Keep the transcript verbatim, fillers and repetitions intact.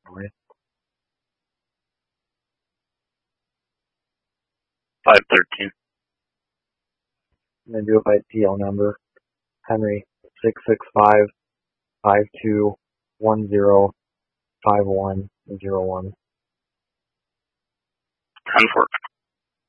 for you. five thirteen. I'm going to do it by P O number. Henry, six six five, five two one zero, five one zero one. ten four.